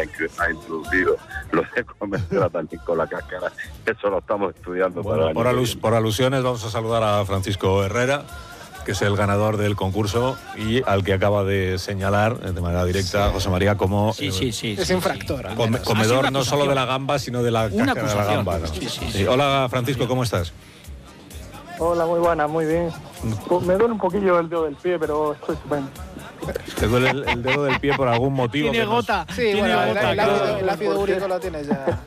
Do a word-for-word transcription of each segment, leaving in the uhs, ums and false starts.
ha introducido lo de comerla también con la cáscara. Eso lo estamos estudiando. Bueno, para por, alus, por alusiones vamos a saludar a Francisco Herrera, que es el ganador del concurso y al que acaba de señalar de manera directa sí. José María como sí, sí, sí, es sí, infractor. Sí. Come, comedor no solo de la gamba, sino de la una cáscara de la gamba. ¿no? Sí, sí, sí. Sí. Hola Francisco, ¿cómo estás? Hola, muy buena, muy bien. Me duele un poquillo el dedo del pie, pero estoy estupendo. ¿Te duele el, el dedo del pie por algún motivo? Tiene nos... gota. Sí, tiene bueno, gota, el, el, ácido, el ácido úrico lo tienes ya.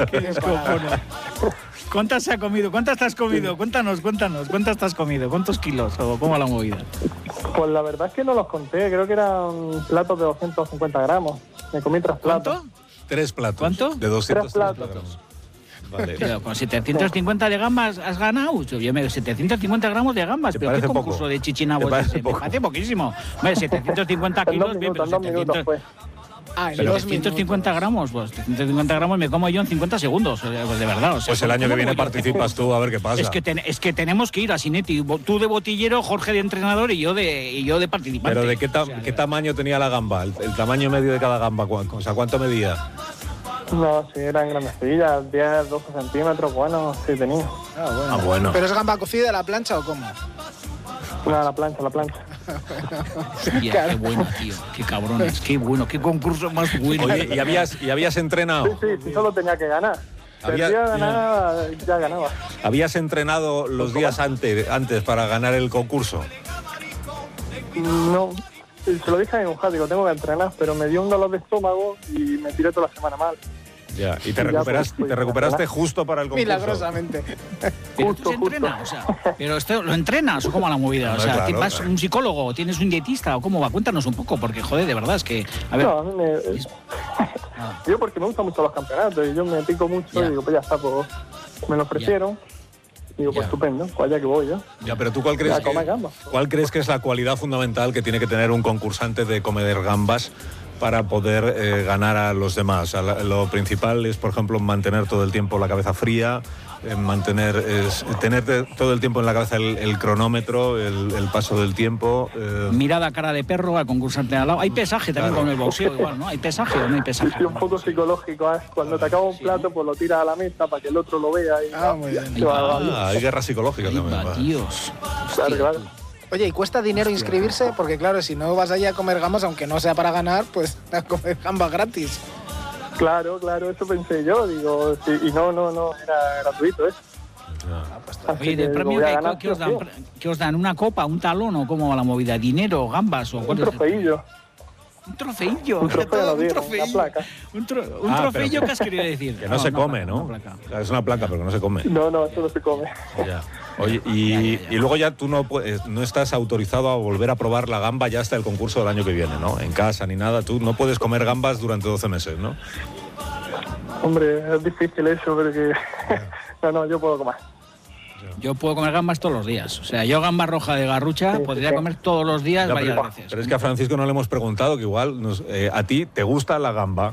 ¿Cuántas se ha comido? ¿Cuántas te has comido? Cuéntanos, cuéntanos. ¿Cuántas te has comido? ¿Cuántos kilos? ¿O cómo la movida? Pues la verdad es que no los conté. Creo que eran platos de doscientos cincuenta gramos. Me comí tres platos. ¿Cuánto? Tres platos. ¿Cuánto? De doscientos Tres platos. gramos. Vale. Pero con setecientos cincuenta de gambas has ganado. Yo me setecientos cincuenta gramos de gambas. ¿Pero qué concurso poco? de chichinabos ¿Te es ese? poco? Me parece poquísimo. Hombre, setecientos cincuenta kilos, en dos bien, minutos, pero en dos minutos fue. Ah, en Pero dos setecientos cincuenta minutos. gramos, pues setecientos cincuenta gramos me como yo en cincuenta segundos, o sea, pues de verdad. O sea, Pues el año que ¿cómo viene voy yo? participas tú, a ver qué pasa. Es que, ten, es que tenemos que ir a Sinetti, tú de botillero, Jorge de entrenador y yo de, y yo de participante. Pero ¿de qué, ta- O sea, qué de tamaño tenía la gamba? El, el tamaño medio de cada gamba, ¿cu- o sea, ¿cuánto medía? No, sí, eran grandecillas, diez, doce centímetros, bueno, sí tenía. Ah, bueno. Ah, bueno. ¿Pero es gamba cocida a la plancha o cómo? No, la plancha, la plancha. Hostia, Claro. qué bueno, tío, qué cabrones, qué bueno, qué concurso más bueno. Oye, ¿y habías, y habías entrenado? Sí, sí, sí, solo tenía que ganar. Si Había- el día ganaba, ya ganaba. ¿Habías entrenado los días antes, antes para ganar el concurso? No, se lo dije a mi mujer, digo, tengo que entrenar, pero me dio un dolor de estómago y me tiré toda la semana mal. Ya, y te, Ya, recuperas, pues, pues, te recuperaste ya. justo para el concurso. Milagrosamente. Pero Justo, tú se entrena, justo. o sea, pero esto, ¿lo entrenas o cómo la movida? O Hombre, sea, claro, ¿te ¿vas claro. un psicólogo, tienes un dietista o cómo va? Cuéntanos un poco, porque joder, de verdad es que, a ver, No, a mí me... Ah. Yo porque me gustan mucho los campeonatos y yo me pico mucho Ya. y digo, pues ya está, pues me lo ofrecieron. Digo, pues Ya. estupendo, pues allá que voy yo. Ya, pero ¿tú cuál crees, Ya, comer que, gambas. cuál crees que es la cualidad fundamental que tiene que tener un concursante de comer gambas para poder eh, ganar a los demás? A la- lo principal es, por ejemplo, mantener todo el tiempo la cabeza fría, eh, mantener, es, tener de- todo el tiempo en la cabeza el, el cronómetro, el, el paso del tiempo. eh, mirada cara de perro al concursante al lado. Hay pesaje también Claro. con el boxeo igual, ¿no? ¿Hay pesaje o no hay Sí, pesaje? sí, un poco psicológico, ¿eh? Cuando te acaba un plato, pues lo tiras a la mesa para que el otro lo vea y... Ah, muy bien. Qué va, ah, hay guerra psicológica Ahí también. va, va. tíos. Claro, Hostia, claro. tú. Oye, ¿y cuesta dinero inscribirse? Porque claro, si no vas allí a comer gambas, aunque no sea para ganar, pues a comer gambas gratis. Claro, claro, eso pensé yo, digo, sí, y no, no, no, era gratuito, ¿eh? Así Oye, que ¿del digo, premio voy a qué, ganar, qué os sí, dan? sí. ¿Qué os dan? ¿Una copa, un talón o cómo va la movida? ¿Dinero, gambas o Un cuál es el- trofeillo. Un trofeillo. Un trofeo lo un dieron, trofeillo. una placa. Un, tro- un Ah, trofeillo, pero- ¿qué has querido decir? Que no, se una come, placa, ¿no? una placa. O sea, es una placa, pero que no se come. No, no, eso no se come. Ya. Oye, y, Ya, ya, ya. y luego ya tú no puedes, no estás autorizado a volver a probar la gamba ya hasta el concurso del año que viene, ¿no? En casa ni nada, tú no puedes comer gambas durante doce meses, ¿no? Hombre, es difícil eso, porque... no, no, yo puedo comer. Yo puedo comer gambas todos los días. O sea, yo gamba roja de garrucha Sí, podría sí. comer todos los días Ya, varias pero, veces. pero es que a Francisco no le hemos preguntado que igual nos- eh, a ti te gusta la gamba.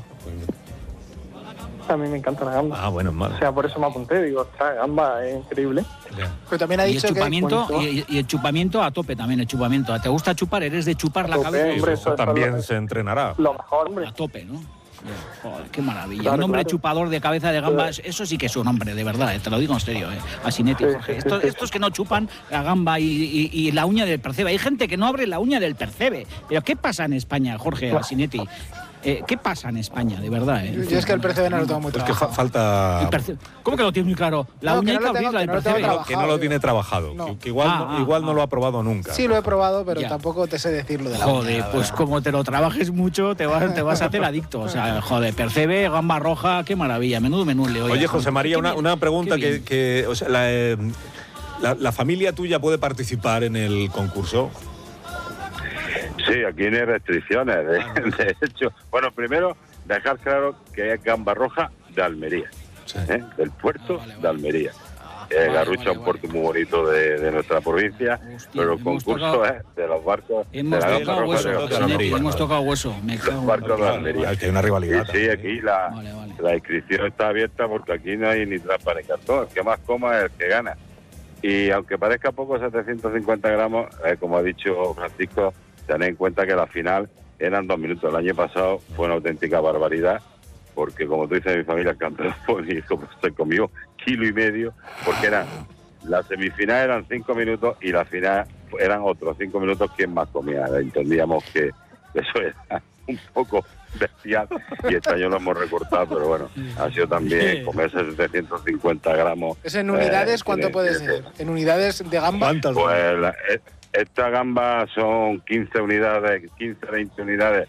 A mí me encanta la gamba. Ah, bueno, O mal. sea, por eso me apunté, digo, ostras, gamba es increíble. Ya. Pero también ha Y el dicho que... chupamiento, Bueno, y, y el chupamiento a tope también, el chupamiento. ¿Te gusta chupar? ¿Eres de chupar la A tope, cabeza? Sí, hombre, eso eso- eso también lo- se entrenará. Lo mejor, hombre. A tope, ¿no? Joder, qué maravilla. Claro, un hombre claro. chupador de cabeza de gambas, eso sí que es un hombre, de verdad, eh, te lo digo en serio, eh, a Sinetti, Sí, Jorge. sí, Estos, sí, sí. estos que no chupan la gamba y, y- y la uña del percebe. Hay gente que no abre la uña del percebe. Pero ¿qué pasa en España, Jorge, a Sinetti? Eh, ¿Qué pasa en España, de verdad? Eh? Yo es que el percebe no lo tengo muy Es que fa- trabajado. falta... El perce- ¿Cómo que lo tienes muy claro? La No, uña que hay no que lo tengo- abrirla del que no lo tengo percebe. trabajado. que no lo tiene trabajado, No. que, que igual, Ah, no, ah, igual no ah. lo ha probado nunca. Sí, lo he probado, pero Ya. tampoco te sé decirlo de la uña, Joder, la pues verdad. como te lo trabajes mucho, te vas, te vas a hacer adicto. O sea, joder, percebe, gamba roja, qué maravilla. Menudo menú le Oye, José María, Qué una, bien, una pregunta qué que, que, o sea, la, eh, la, la familia tuya puede participar en el concurso. Sí, aquí no hay restricciones. De, de hecho, bueno, primero dejar claro que es gamba roja de Almería, Sí. ¿eh? Del puerto Ah, vale, vale. de Almería. Ah, Eh, vale, Garrucha vale, es un puerto vale. muy bonito de, de nuestra provincia, Hostia, pero el hemos concurso tocado- es de los barcos de Hemos la gamba tocado roja hueso, de de Sinetti, Almería. hemos tocado hueso. Me cago los en- barcos de Claro, Almería. hay que hay una rivalidad. Sí, sí, también. aquí la, Vale, vale. la inscripción está abierta porque aquí no hay ni trampa ni cartón. El que más coma es el que gana. Y aunque parezca poco, setecientos cincuenta gramos, eh, como ha dicho Francisco, tened en cuenta que la final eran dos minutos. El año pasado fue una auténtica barbaridad porque como tú dices, mi familia es campeón y como se comió kilo y medio, porque eran la semifinal eran cinco minutos y la final eran otros cinco minutos quien más comía. Entendíamos que eso era un poco bestial y este año lo hemos recortado, pero bueno, ha sido también comerse setecientos cincuenta gramos. ¿Es en unidades? Eh, ¿Cuánto puede ser? ¿En unidades de gamba? Pues la, esta gamba son quince unidades, quince, veinte unidades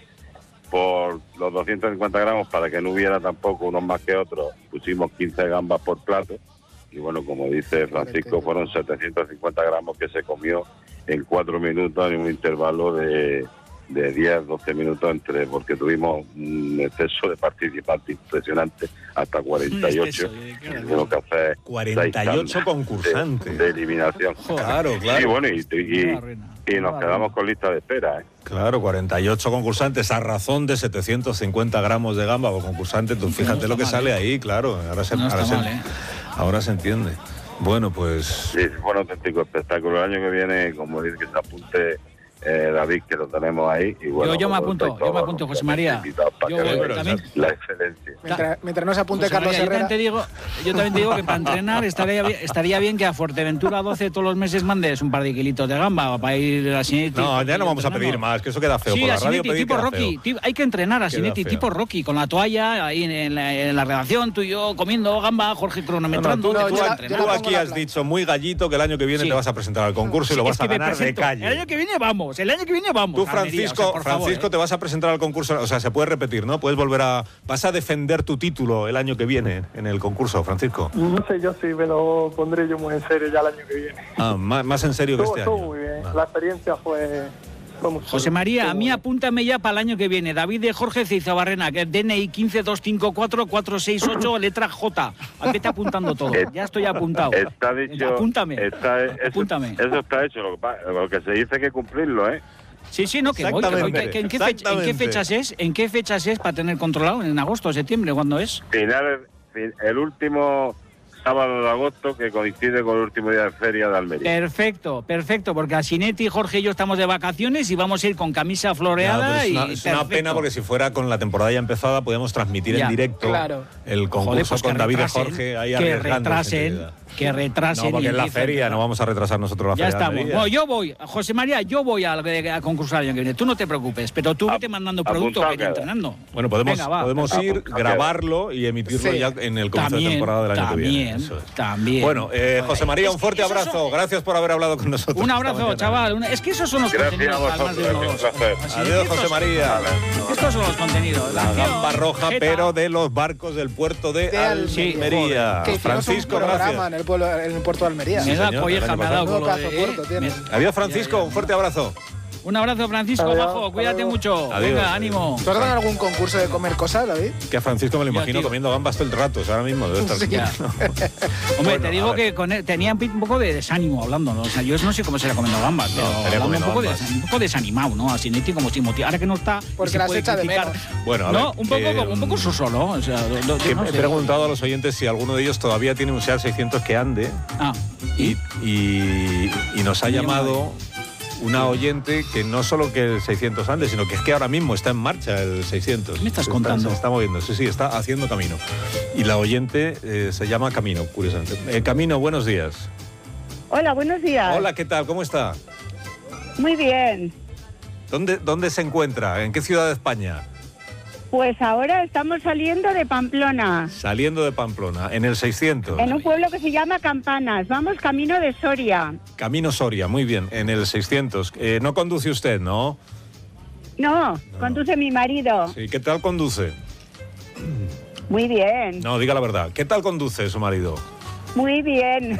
por los doscientos cincuenta gramos, para que no hubiera tampoco unos más que otros. Pusimos quince gambas por plato y bueno, como dice Francisco, fueron setecientos cincuenta gramos que se comió en cuatro minutos en un intervalo de, de diez, doce minutos entre, porque tuvimos un exceso de participantes impresionante, hasta cuarenta y ocho. Tuvimos que hacer cuarenta y ocho concursantes. De, de eliminación. Claro, claro. Y bueno, y, y, y nos quedamos con lista de espera, ¿eh? Claro, cuarenta y ocho concursantes a razón de setecientos cincuenta gramos de gamba por concursante. Tú fíjate no lo que mal, sale ¿eh? ahí, claro. Ahora se, no ahora, se, mal, ¿eh? ahora se entiende. Bueno, pues... Sí, fue un auténtico espectáculo. El año que viene, como dice, que se apunte eh, David, que lo tenemos ahí. Y bueno, yo, yo me apunto, yo me apunto, José María. Yo voy, también. La excelencia. Mientras, mientras no se apunte José Carlos María, Herrera. Yo también, te digo, yo también te digo que para entrenar estaría bien, estaría bien que a Fuerteventura doce todos los meses mandes un par de kilitos de gamba para ir a Sinetti. No, ya no vamos a pedir más, que eso queda feo. Sí, por la a Sinetti, radio tipo Rocky. Tipo, hay que entrenar a Sinetti, tipo Rocky, con la toalla ahí en la, en la redacción, tú y yo comiendo gamba, Jorge cronometrando. No, no, tú, tú, tú, tú, tú aquí has dicho muy gallito que el año que viene sí. te vas a presentar al concurso y sí, lo vas a ganar de calle. El año que viene vamos, el año que viene vamos. Tú, Francisco, o sea, Francisco, favor, ¿eh? te vas a presentar al concurso, o sea, se puede repetir, ¿no? Puedes volver a... Vas a defender tu título el año que viene en el concurso, Francisco. No sé, yo sí, me lo pondré yo muy en serio ya el año que viene. Ah, más, más en serio que todo, este todo año. muy bien, ah. la experiencia fue... José María, a mí apúntame ya para el año que viene. David de Jorge Cizabarrena, que es D N I quince dos cinco cuatro cuatro seis ocho, letra J. Vete apuntando todo. Ya estoy apuntado. Está dicho. Apúntame. Está, eso, apúntame. Eso está hecho. Lo que, lo que se dice que cumplirlo, ¿eh? Sí, sí, no, que voy. Que voy que, que, ¿en, qué fecha, ¿En qué fechas es? ¿En qué fechas es para tener controlado? ¿En agosto, septiembre? ¿Cuándo es? Finales, el último sábado de agosto, que coincide con el último día de feria de Almería. Perfecto, perfecto, porque a Sinetti, Jorge y yo estamos de vacaciones y vamos a ir con camisa floreada. Ya, es una, y es una pena, porque si fuera con la temporada ya empezada podíamos transmitir ya, en directo claro. el concurso. Joder, pues con David de Jorge ahí que retrasen, que retrasen. No, porque en la feria no vamos a retrasar nosotros la ya feria. Ya estamos. Bueno, yo voy, José María, yo voy a, a concursar el año que viene. Tú no te preocupes, pero tú vete mandando producto que vaya entrenando. Bueno, podemos, Venga, podemos ir, Apuntado. grabarlo y emitirlo sí. ya en el comienzo también, de temporada del año también, que viene. Eso es. También. Bueno, eh, José María, un fuerte abrazo. Son... Gracias por haber hablado con nosotros. Un abrazo, chaval. Es que esos son los Gracias contenidos. A vosotros, de unos. Adiós, José María. Estos son los contenidos. La gamba roja, Jeta. pero de los barcos del puerto de, de Almería. Que Francisco, un programa gracias. En el, pueblo, en el puerto de Almería. Me da colleja, me ha dado. De... Adiós, Francisco. Un fuerte abrazo. Un abrazo, Francisco, adiós, bajo, cuídate adiós. mucho. Adiós, Venga, adiós. ánimo. ¿Tú has dado algún concurso de comer cosas, David? Que a Francisco me lo imagino tío. comiendo gambas todo el rato, o sea, ahora mismo debe estar... Sí. Hombre, Bueno, te digo que con él, tenía un poco de desánimo hablando, ¿no? O sea, yo no sé cómo se le comiendo gambas, pero No, hablando un poco, de, gambas. un poco desanimado, ¿no? A Sinetti como sin motivo. Ahora que no está... Porque se las puede echa de criticar. menos. Bueno, a No, ver, un poco, que, como, un poco su solo. O sea, lo, lo, que no he sé. preguntado a los oyentes si alguno de ellos todavía tiene un SEAT seiscientos que ande Ah, y, y, y nos ha llamado una oyente que no solo que el seiscientos ande, sino que es que ahora mismo está en marcha el seiscientos. ¿Qué me estás Se contando? Está, se está moviendo, sí, sí, está haciendo camino. Y la oyente eh, se llama Camino, curiosamente. Eh, Camino, buenos días. Hola, buenos días. Hola, ¿qué tal? ¿Cómo está? Muy bien. ¿Dónde, dónde se encuentra? ¿En qué ciudad de España? Pues ahora estamos saliendo de Pamplona, Saliendo de Pamplona, en el seiscientos. en un pueblo que se llama Campanas. Vamos camino de Soria. Camino Soria, muy bien, en el seiscientos. Eh, no conduce usted, ¿no? No, conduce mi marido. Sí, ¿qué tal conduce? Muy bien, No, diga la verdad. ¿Qué tal conduce su marido? muy bien.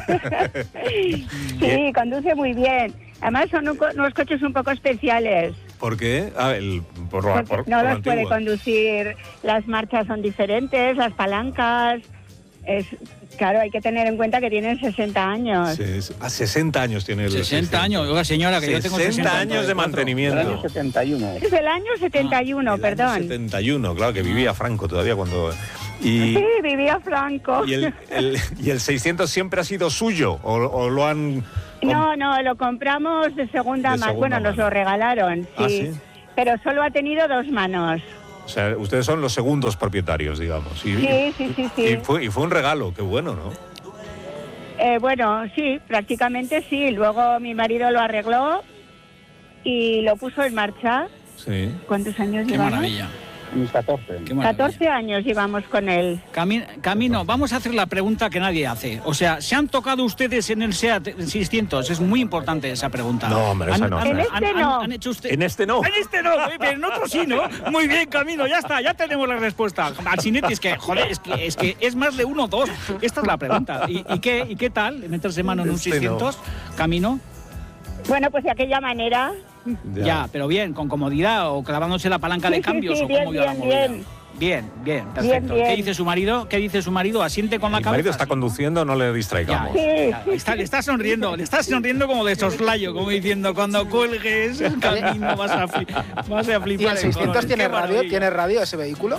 Sí, conduce muy bien. Además son un co- unos coches un poco especiales. ¿Por qué? Ah, el, por, lo- Porque por- no por lo los puede antiguo. conducir, las marchas son diferentes, las palancas. Es, claro, hay que tener en cuenta que tienen sesenta años. Sí, es- a sesenta años tiene el sesenta años. Oiga, señora, que yo tengo sesenta años de mantenimiento. setenta y uno. Es del año setenta y uno, El año perdón. setenta y uno, claro, que vivía Franco todavía cuando... Y, Sí, vivía Franco. y, el, el- ¿Y el seiscientos siempre ha sido suyo? ¿O, o lo han...? No, no, lo compramos de segunda De mano. segunda Bueno, nos mano. lo regalaron, sí. ¿Ah, sí? Pero solo ha tenido dos manos. O sea, ustedes son los segundos propietarios, digamos. Y, Sí, sí, sí, sí. Y fue, y fue un regalo, qué bueno, ¿no? Eh, bueno, sí, prácticamente sí. Luego mi marido lo arregló y lo puso en marcha. Sí. ¿Cuántos años Qué llevamos? maravilla. catorce. Qué maravilla. catorce años llevamos con él. Cami- Camino, vamos a hacer la pregunta que nadie hace. O sea, ¿se han tocado ustedes en el SEAT seiscientos? Es muy importante esa pregunta. No, hombre, esa ¿Han- no. han- En este han- no. han hecho usted- En este no. En este no, eh, pero en otro sí, ¿no? Muy bien, Camino, ya está, ya tenemos la respuesta. Alcinetti, es que, joder, es que, es que es más de uno o dos. Esta es la pregunta. ¿Y, y qué, ¿Y qué tal meterse mano en un Este seiscientos? Camino, Bueno, pues de aquella manera. ya. pero bien, con comodidad o clavándose la palanca de Sí, sí, cambios sí, o cómo bien, iba la bien, movida. bien. Bien, bien, perfecto. bien. ¿Qué dice su marido? ¿Qué dice su marido? ¿Asiente con la Mi cabeza? marido está Sí. conduciendo, no le Ya, distraigamos. Sí. ya, está, le está sonriendo, le está sonriendo como de soslayo, como diciendo, cuando cuelgues el camino vas a, fli- vas a flipar. ¿Y el en seiscientos colores. tiene Qué radio? maravilla. ¿Tiene radio ese vehículo?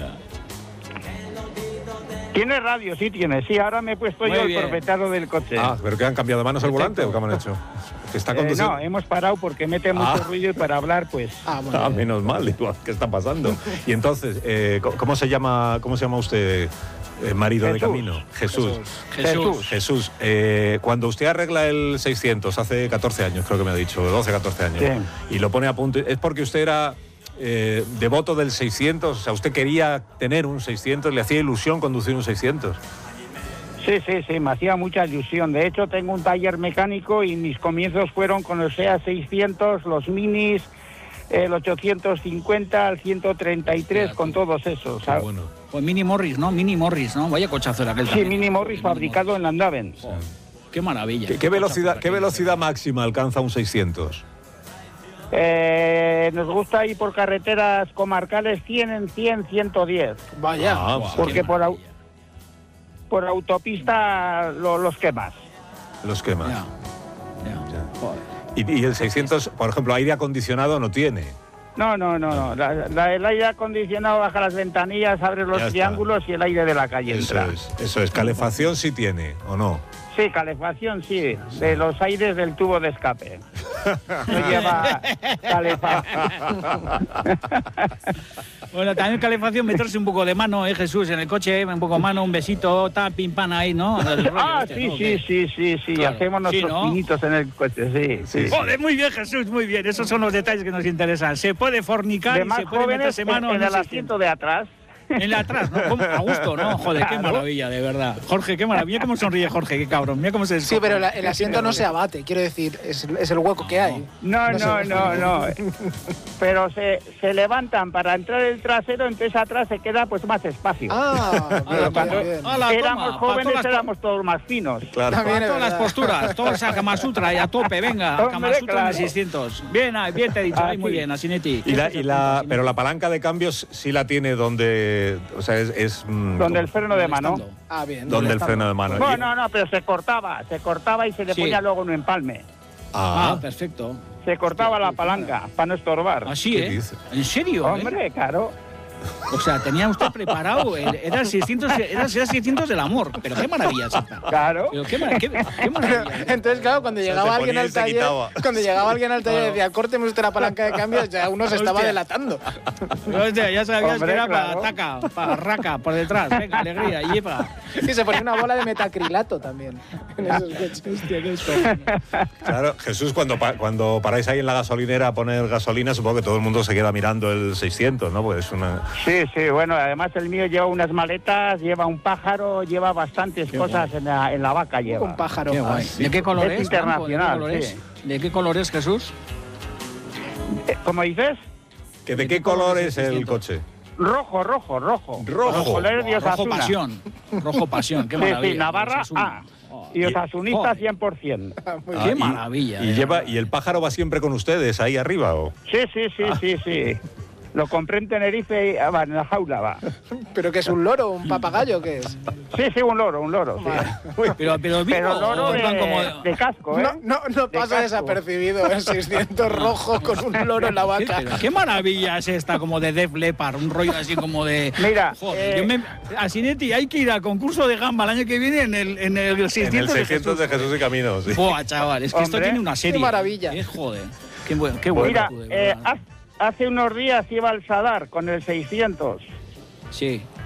Tiene radio, sí tiene. Sí, ahora me he puesto Muy yo el bien. propietario del coche. Ah, ¿pero que han cambiado de manos el volante o qué han hecho? Que está Eh, conduciendo. no, hemos parado porque mete mucho Ah. ruido y para hablar, pues... Ah, bueno. Ah, menos mal, digo, ¿qué está pasando? Y entonces, eh, ¿cómo- ¿cómo se llama, cómo se llama usted, eh, marido de Jesús. camino? Jesús. Jesús. Jesús, eh, cuando usted arregla el seiscientos, hace catorce años creo que me ha dicho, doce, catorce años, Sí. y lo pone a punto, ¿es porque usted era eh, devoto del seiscientos? O sea, ¿usted quería tener un seiscientos? ¿Le hacía ilusión conducir un seiscientos? Sí, sí, sí, me hacía mucha ilusión. De hecho, tengo un taller mecánico y mis comienzos fueron con el SEAT seiscientos, los Minis, el ochocientos cincuenta, el ciento treinta y tres, con todos esos. Qué bueno. Pues Mini Morris, ¿no? Mini Morris, ¿no? Vaya cochazo era aquel Sí, también. Mini Morris fabricado en Landaven. Joder, qué maravilla. ¿Qué, qué velocidad, ¿Qué velocidad máxima alcanza un seiscientos? Eh, nos gusta ir por carreteras comarcales cien en cien, ciento diez. Vaya. Ah, Guau, porque qué por au- maravilla. Por autopista lo- los quemas. los quemas. Ya, ya. Ya. Joder. Y, y el seiscientos, por ejemplo, aire acondicionado no tiene. No, no, no, no. La- la- el aire acondicionado baja las ventanillas, abre los Ya está. triángulos y el aire de la calle Eso entra. es, eso es. Calefacción sí tiene, ¿o no? Sí, calefacción sí, de los aires del tubo de escape. No lleva calefacción. Bueno, también calefacción, meterse un poco de mano, ¿eh, Jesús? En el coche, un poco mano, un besito, ta, pim, pam ahí, ¿no? El rollo Ah, este, sí, ¿no? sí, ¿Qué? sí, sí, sí. Claro. Hacemos Sí, nuestros ¿no? pinitos en el coche, sí, sí. Joder, muy bien, Jesús, muy bien. Esos son los detalles que nos interesan. Se puede fornicar De y más se puede jóvenes, meterse mano en en el asiento de atrás. En la atrás, ¿no? ¿Cómo? A gusto, ¿no? Joder, qué Claro. maravilla, de verdad. Jorge, qué maravilla. Mira cómo sonríe Jorge, qué cabrón. Mira cómo se Sí, pero la- el asiento no se abate, quiero decir, es, es el hueco que hay. No, No no, sé. no, no. Pero se, se levantan para entrar el trasero, entonces atrás se queda pues más espacio. Ah, Pero bien, cuando bien, bien. Ala, éramos toma, jóvenes para todas las- éramos todos más finos. Claro. También es Todas las verdad. posturas, toda esa Kama Sutra y a tope, venga, Hombre, Kama Sutra en claro. el seiscientos. Bien, ah, bien te he dicho, Ah, ay, muy sí. bien, Asinetti. Y la, y la, pero la palanca de cambios sí la tiene donde, o sea, es, es, mm, Donde el freno de mano. Ah, bien. donde el molestando. freno de mano. No, Y- no, no, pero se cortaba, se cortaba y se le Sí. ponía luego un empalme. Ah, Ah, perfecto. Se cortaba la palanca para no estorbar. Así, ¿Qué ¿eh? dice? ¿En serio? eh? Hombre, claro. O sea, tenía usted preparado, el- era el seiscientos, era el seiscientos del amor. Pero qué maravilla es esta. Claro. Pero qué, mara- qué- qué maravilla. Entonces, claro, cuando sea, llegaba se alguien ponía y al se taller, quitaba. cuando llegaba alguien al taller y decía, córteme usted la palanca de cambios, ya uno se estaba Hostia. delatando. Hostia, ya sabías Hombre, que era claro. para taca, para raca, por detrás. Venga, alegría, y lleva. Y se ponía una bola de metacrilato también. En esos coches. Hostia, qué esto. claro, Jesús, cuando, pa- cuando paráis ahí en la gasolinera a poner gasolina, supongo que todo el mundo se queda mirando el seiscientos, ¿no? Pues es una... Sí, sí, bueno, además el mío lleva unas maletas, lleva un pájaro, lleva bastantes Qué cosas en la, en la vaca lleva. Un pájaro. Qué guay. ¿De qué color Es es? Blanco? ¿De qué internacional, color es? sí. ¿De qué color es, Jesús? Eh, ¿Cómo dices? ¿Que ¿De qué color es el coche? Rojo, rojo, rojo. Rojo. Los colores de Rojo Osasuna. pasión. Rojo pasión, qué Sí, maravilla. sí, Navarra Osasuna. A. Oh, Y osasunista joder. cien por ciento. Muy Ah, Qué y- maravilla, Y, de lleva, verdad. ¿Y el pájaro va siempre con ustedes ahí arriba? ¿O? Sí, sí, sí, sí, sí. Lo compré en Tenerife y ah, va, en la jaula va. ¿Pero qué es un loro? ¿Un papagayo? ¿Qué es? Sí, sí, un loro, un loro. Sí. Pero, pero, vivo, Pero loro o en plan de, como- de casco, ¿eh? No, no, no De pasa casco. desapercibido el seiscientos rojo con un loro en la ¿Qué, vaca. pero qué maravilla es esta, como de Def Leppard, un rollo así como de... Mira, Joder, eh, yo me... Asinetti, hay que ir al concurso de gamba el año que viene en el, en el seiscientos, En el seiscientos de de Jesús y Camino, sí. Jesús. Buah, chaval, es que esto Hombre, tiene una serie. qué maravilla. Eh, joder, qué bueno, qué bueno. Mira, tú, de eh, verdad. haz- hace unos días iba al Sadar con el seiscientos. Sí.